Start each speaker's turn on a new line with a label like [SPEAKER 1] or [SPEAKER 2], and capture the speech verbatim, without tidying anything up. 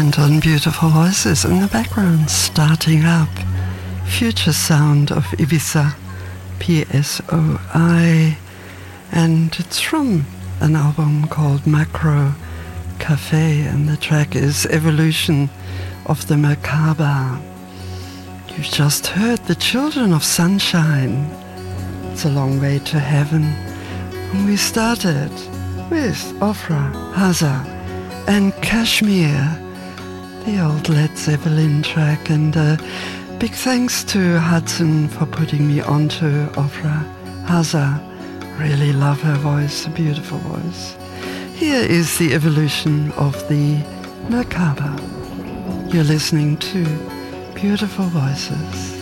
[SPEAKER 1] And on Beautiful Voices in the background, starting up, Future Sound of Ibiza, P S O I, and it's from an album called Macro Cafe, and the track is Evolution of the Merkaba. You've just heard The Children of Sunshine, It's a Long Way to Heaven, and we started with Ofra, Haza and Kashmir, the old Led Zeppelin track, and uh, big thanks to Hudson for putting me onto Ofra Haza. Really love her voice, a beautiful voice. Here is the evolution of the Merkaba. You're listening to Beautiful Voices.